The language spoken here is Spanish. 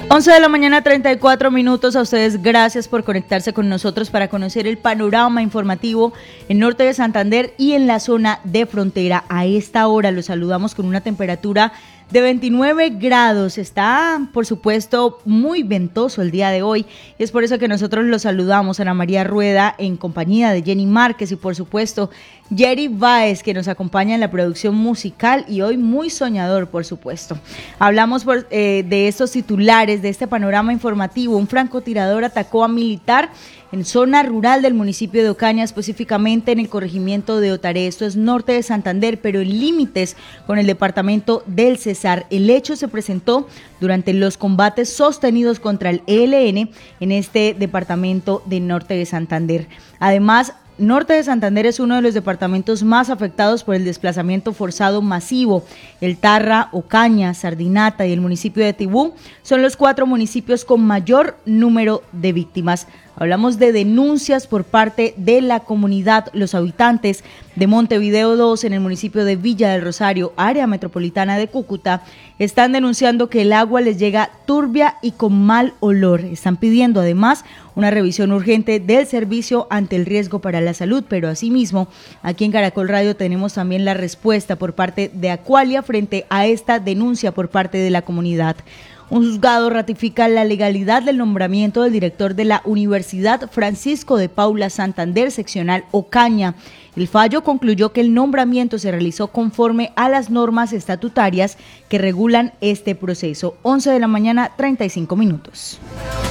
11 de la mañana, 34 minutos. A ustedes gracias por conectarse con nosotros para conocer el panorama informativo en norte de Santander y en la zona de frontera. A esta hora los saludamos con una temperatura de 29 grados. Está, por supuesto, muy ventoso el día de hoy y es por eso que nosotros los saludamos. Ana María Rueda en compañía de Jenny Márquez y, por supuesto, Jerry Báez, que nos acompaña en la producción musical y hoy muy soñador, por supuesto. Hablamos de estos titulares, de este panorama informativo. Un francotirador atacó a militar en zona rural del municipio de Ocaña, específicamente en el corregimiento de Otaré. Esto es norte de Santander, pero en límites con el departamento del Cesar. El hecho se presentó durante los combates sostenidos contra el ELN en este departamento de norte de Santander. Además, norte de Santander es uno de los departamentos más afectados por el desplazamiento forzado masivo. El Tarra, Ocaña, Sardinata y el municipio de Tibú son los 4 municipios con mayor número de víctimas. Hablamos de denuncias por parte de la comunidad. Los habitantes de Montevideo 2 en el municipio de Villa del Rosario, área metropolitana de Cúcuta, están denunciando que el agua les llega turbia y con mal olor. Están pidiendo además una revisión urgente del servicio ante el riesgo para la salud, pero asimismo, aquí en Caracol Radio tenemos también la respuesta por parte de Acualia frente a esta denuncia por parte de la comunidad. Un juzgado ratifica la legalidad del nombramiento del director de la Universidad Francisco de Paula Santander, seccional Ocaña. El fallo concluyó que el nombramiento se realizó conforme a las normas estatutarias que regulan este proceso. 11 de la mañana, 35 minutos.